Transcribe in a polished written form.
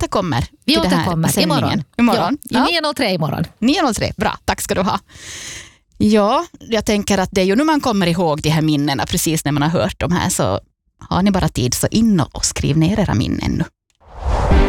återkommer till Vi det här återkommer sändningen. imorgon. Ja, i 9.03 imorgon. 9.03, bra, tack ska du ha. Ja, jag tänker att det är ju nu man kommer ihåg de här minnena precis när man har hört de här, så har ni bara tid så in och skriv ner era minnen nu.